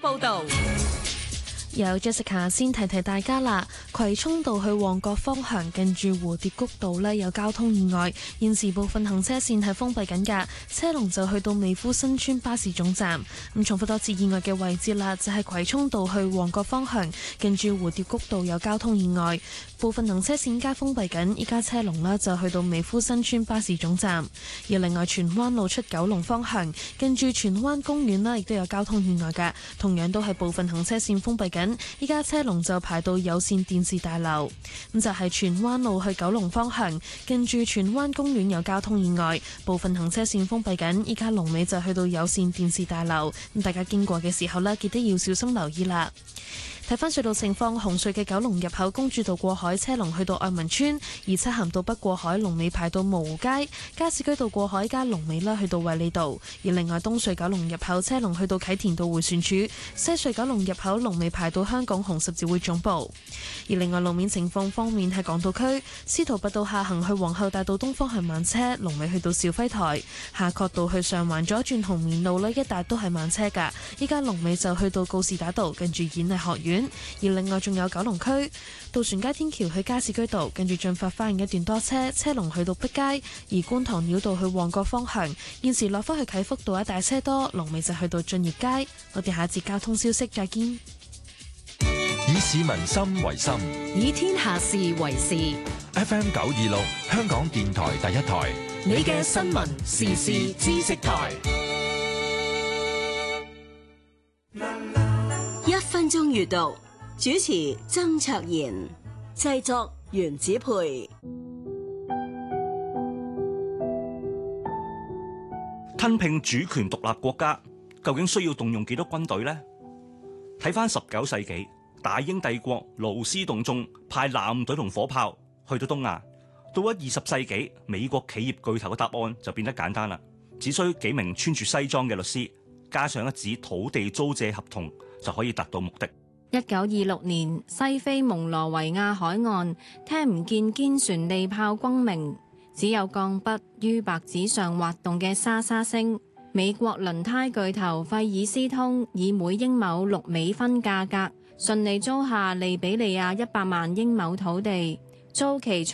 報道。 有 Jessica 先提提大家啦，葵涌道去旺角方向近住蝴蝶谷道呢有交通意外，現時部分行車線係封閉緊㗎，車龍就去到美孚新村巴士總站。咁重複多次意外嘅位置啦，就係葵涌道去旺角方向近住蝴蝶谷道有交通意外，部分行車線加封閉緊，依家車龍呢就去到美孚新村巴士總站。而另外荃灣路出九龍方向近住荃灣公園呢亦都有交通意外㗎，同樣都係部分行車線封閉緊。依家車龍就排到有線電視大樓，咁就係荃灣路去九龍方向，近住荃灣公園有交通意外，部分行車線封閉緊，依家龍尾就去到有線電視大樓，咁大家經過嘅時候呢，記得要小心留意啦。睇返隧道情況，紅隧嘅九龍入口公主道過海車龍去到愛民村，而漆咸道北過海龍尾排到蕪湖街，加士居道過海加龍尾啦去到衛理道。而另外東隧九龍入口車龍去到啟田道迴旋處，西隧九龍入口龍尾排到香港紅十字會總部。而另外路面情況方面，喺港島區司徒拔道下行去皇后大道東方向慢車，龍尾去到肇輝台；夏慤道去上環左轉紅棉路呢一帶都係慢車㗎，依家龍尾就去到告士打道近住演藝學院。而另外仲有九龍區渡船街天橋去加士居道，跟住進發花園一段多車，車龍去到碧街；而觀塘繞道去旺角方向，現時落返去啟福道一帶車多，龍尾就去到駿業街。我哋下一節交通消息再見。 以市民心為心， 以天下事為事。 FM 926香港電台第一台， 你嘅新聞時事知識台。 1分鐘閱讀，主持曾卓賢，製作原子培。 吞併主權獨立國家，究竟需要動用幾多軍隊呢？睇返19世紀，大英帝國勞師動眾派艦隊同火炮去到東亞。到咗20世紀，美國企業巨頭嘅答案就變得簡單啦，只需幾名穿住西裝嘅律師，加上一紙土地租借合同，就可以達到目的。 1926年，西非蒙羅維亞海岸聽唔見堅船利炮轟鳴，只有鋼筆於白紙上滑動嘅沙沙聲。美國輪胎巨頭費爾斯通以每英畝6美分價格，順利租下利比里亞100萬英畝土地，租期